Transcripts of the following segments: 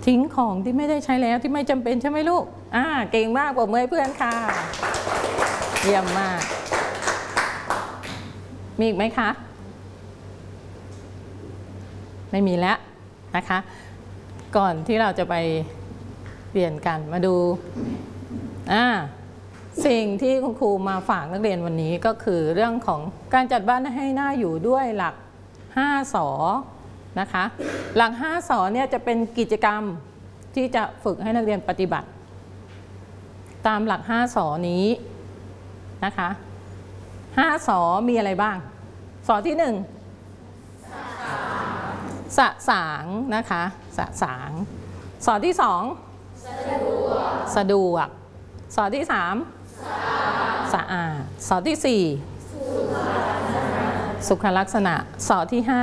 ทิ้งของที่ไม่ได้ใช้แล้วที่ไม่จำเป็นใช่ไหมลูกเก่งมากปรบมือให้เพื่อนค่ะเยี่ยมมากมีอีกไหมคะไม่มีแล้วนะคะก่อนที่เราจะไปเปลี่ยนกันมาดูสิ่งที่คุณครูมาฝากนักเรียนวันนี้ก็คือเรื่องของการจัดบ้านให้น่าอยู่ด้วยหลัก5 ส.นะคะหลัก5 ส.เนี่ยจะเป็นกิจกรรมที่จะฝึกให้นักเรียนปฏิบัติตามหลัก5 ส.นี้นะคะ5 ส.มีอะไรบ้างส.ที่1สะสางนะคะสะสางส.ที่2สะดวกส.ที่3สะอาดส.ที่4สุขลักษณะส.ที่5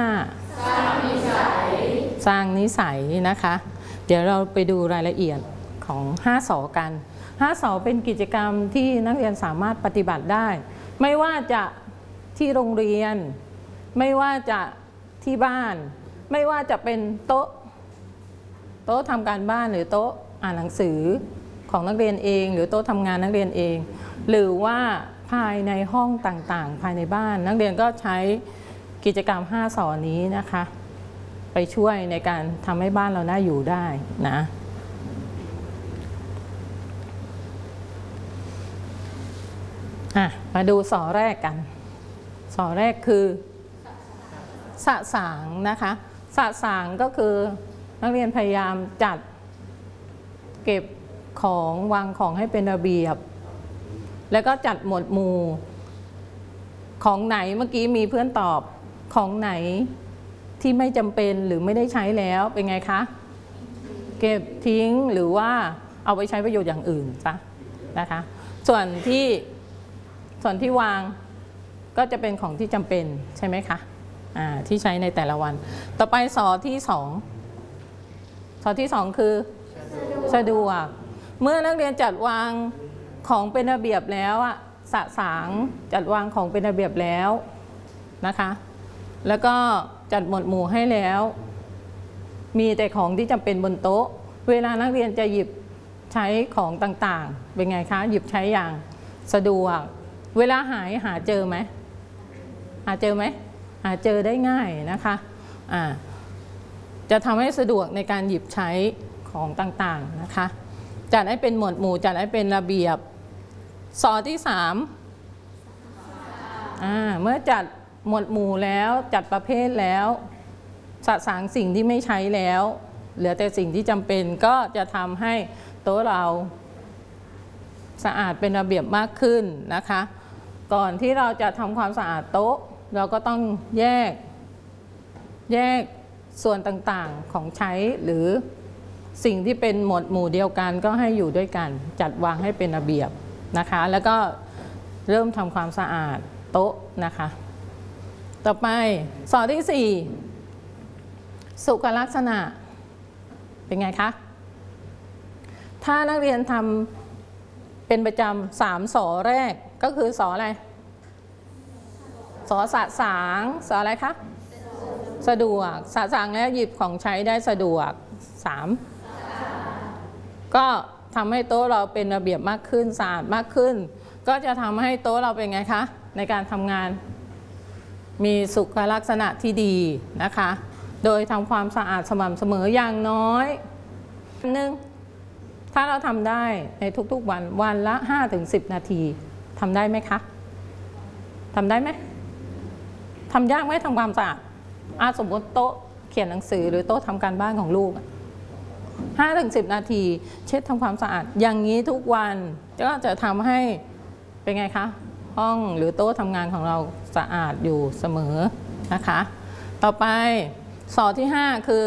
สร้างนิสัยนะคะเดี๋ยวเราไปดูรายละเอียดของ5 ส.กัน5 ส.เป็นกิจกรรมที่นักเรียนสามารถปฏิบัติได้ไม่ว่าจะที่โรงเรียนไม่ว่าจะที่บ้านไม่ว่าจะเป็นโต๊ะทำการบ้านหรือโต๊ะอ่านหนังสือของนักเรียนเองหรือโต๊ะทำงานนักเรียนเองหรือว่าภายในห้องต่างๆภายในบ้านนักเรียนก็ใช้กิจกรรม5 ส.นี้นะคะไปช่วยในการทำให้บ้านเราน่าอยู่ได้นะมาดูส.แรกกันส.แรกคือสะสางนะคะสะสางก็คือนักเรียนพยายามจัดเก็บของวางของให้เป็นระเบียบแล้วก็จัดหมวดหมู่ของไหนเมื่อกี้มีเพื่อนตอบของไหนที่ไม่จำเป็นหรือไม่ได้ใช้แล้วเป็นไงคะเก็บทิ้งหรือว่าเอาไปใช้ประโยชน์อย่างอื่นซะนะคะส่วนที่วางก็จะเป็นของที่จำเป็นใช่ไหมคะที่ใช้ในแต่ละวันต่อไปส.ที่2คือสะดวกเมื่อนักเรียนจัดวางของเป็นระเบียบแล้วสะสางจัดวางของเป็นระเบียบแล้วนะคะแล้วก็จัดหมวดหมู่ให้แล้วมีแต่ของที่จำเป็นบนโต๊ะเวลานักเรียนจะหยิบใช้ของต่างๆเป็นไงคะหยิบใช้อย่างสะดวกเวลาหาเจอไหมหาเจอได้ง่ายนะคะจะทำให้สะดวกในการหยิบใช้ของต่างๆนะคะจัดให้เป็นหมวดหมู่จัดให้เป็นระเบียบส.ที่3เมื่อจัดหมวดหมู่แล้วจัดประเภทแล้วสะสางสิ่งที่ไม่ใช้แล้วเหลือแต่สิ่งที่จำเป็นก็จะทำให้โต๊ะเราสะอาดเป็นระเบียบมากขึ้นนะคะก่อนที่เราจะทำความสะอาดโต๊ะเราก็ต้องแยกส่วนต่างๆของใช้หรือสิ่งที่เป็นหมวดหมู่เดียวกันก็ให้อยู่ด้วยกันจัดวางให้เป็นระเบียบนะคะแล้วก็เริ่มทำความสะอาดโต๊ะนะคะต่อไปส.ที่4สุขลักษณะเป็นไงคะถ้านักเรียนทำเป็นประจำ3 ส.แรกก็คือส.อะไรส.สะสางส.อะไรคะสะดวกสะสางแล้วหยิบของใช้ได้สะดวก3ก็ทำให้โต๊ะเราเป็นระเบียบมากขึ้นสะอาดมากขึ้นก็จะทำให้โต๊ะเราเป็นไงคะในการทำงานมีสุขลักษณะที่ดีนะคะโดยทำความสะอาดสม่ำเสมออย่างน้อยถ้าเราทำได้ในทุกๆวันละ 5-10 นาทีทำได้ไหมคะทำได้ไหมทำยากไหมทำความสะอาดสมมติโต๊ะเขียนหนังสือหรือโต๊ะทำการบ้านของลูก5-10 นาทีเช็ดทำความสะอาดอย่างนี้ทุกวันก็จะทำให้เป็นไงคะห้องหรือโต๊ะทำงานของเราสะอาดอยู่เสมอนะคะต่อไปส.ที่5คือ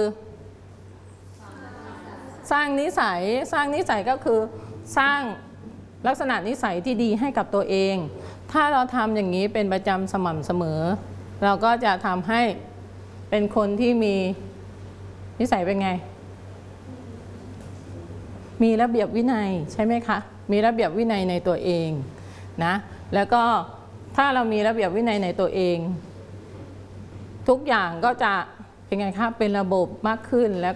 สร้างนิสัยก็คือสร้างลักษณะนิสัยที่ดีให้กับตัวเองถ้าเราทำอย่างนี้เป็นประจำสม่ำเสมอเราก็จะทำให้เป็นคนที่มีนิสัยเป็นไงมีระเบียบวินัยใช่ไหมคะมีระเบียบวินัยในตัวเองนะแล้วก็ถ้าเรามีระเบียบวินัยในตัวเองทุกอย่างก็จะเป็นไงคะเป็นระบบมากขึ้นแล้ว